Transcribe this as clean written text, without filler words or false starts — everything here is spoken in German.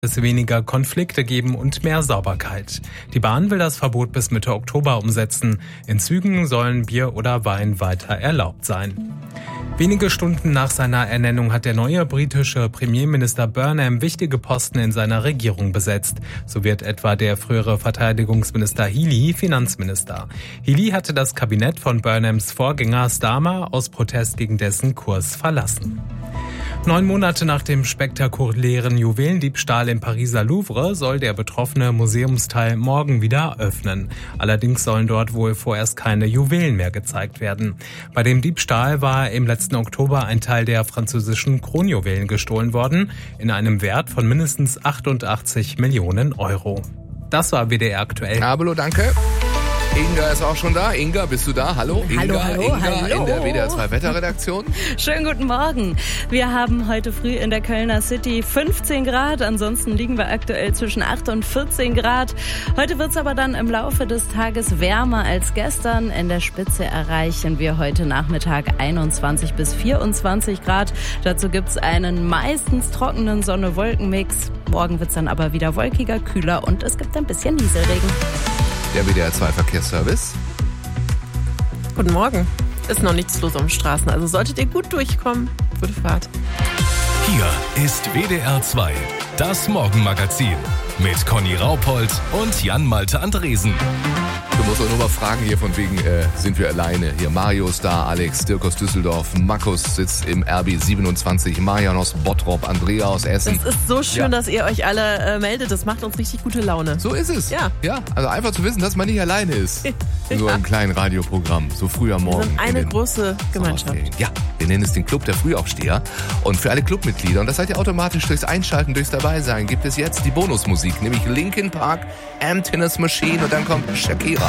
Es weniger Konflikte geben und mehr Sauberkeit. Die Bahn will das Verbot bis Mitte Oktober umsetzen. In Zügen sollen Bier oder Wein weiter erlaubt sein. Wenige Stunden nach seiner Ernennung hat der neue britische Premierminister Burnham wichtige Posten in seiner Regierung besetzt. So wird etwa der frühere Verteidigungsminister Healey Finanzminister. Healey hatte das Kabinett von Burnhams Vorgänger Starmer aus Protest gegen dessen Kurs verlassen. 9 Monate nach dem spektakulären Juwelendiebstahl im Pariser Louvre soll der betroffene Museumsteil morgen wieder öffnen. Allerdings sollen dort wohl vorerst keine Juwelen mehr gezeigt werden. Bei dem Diebstahl war im letzten Oktober ein Teil der französischen Kronjuwelen gestohlen worden, in einem Wert von mindestens 88 Millionen Euro. Das war WDR aktuell. Abelo, danke. Inga ist auch schon da. Inga, bist du da? Hallo, Inga. Hallo. In der WDR 2 Wetterredaktion. Schönen guten Morgen. Wir haben heute früh in der Kölner City 15 Grad. Ansonsten liegen wir aktuell zwischen 8 und 14 Grad. Heute wird es aber dann im Laufe des Tages wärmer als gestern. In der Spitze erreichen wir heute Nachmittag 21 bis 24 Grad. Dazu gibt es einen meistens trockenen Sonne-Wolken-Mix. Morgen wird es dann aber wieder wolkiger, kühler und es gibt ein bisschen Nieselregen. Der WDR 2 Verkehrsservice. Guten Morgen. Ist noch nichts los auf den Straßen, also solltet ihr gut durchkommen. Gute Fahrt. Hier ist WDR 2, das Morgenmagazin mit Conny Raupold und Jan-Malte Andresen. Du musst auch nur mal fragen hier von wegen, sind wir alleine? Hier Mario ist da, Alex, Dirk aus Düsseldorf, Markus sitzt im RB 27, Marian aus Bottrop, Andrea aus Essen. Es ist so schön, dass ihr euch alle meldet. Das macht uns richtig gute Laune. So ist es. Ja. Also einfach zu wissen, dass man nicht alleine ist. In so einem kleinen Radioprogramm, so früh am Morgen. Wir sind eine große Gemeinschaft. Ja, wir nennen es den Club der Frühaufsteher. Und für alle Clubmitglieder, und das seid ihr automatisch durchs Einschalten, durchs Dabeisein, gibt es jetzt die Bonusmusik, nämlich Linkin Park, Emptiness Machine und dann kommt Shakira.